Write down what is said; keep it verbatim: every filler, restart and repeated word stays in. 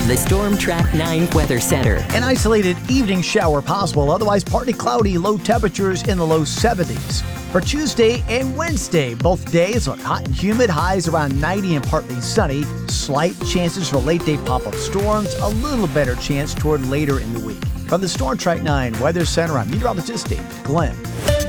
from the Storm Track nine Weather Center. An isolated evening shower possible, otherwise partly cloudy, low temperatures in the low seventies. For Tuesday and Wednesday, both days look hot and humid, highs around ninety and partly sunny. Slight chances for late-day pop-up storms, a little better chance toward later in the week. From the Storm Track nine Weather Center, I'm meteorologist Dave Glenn.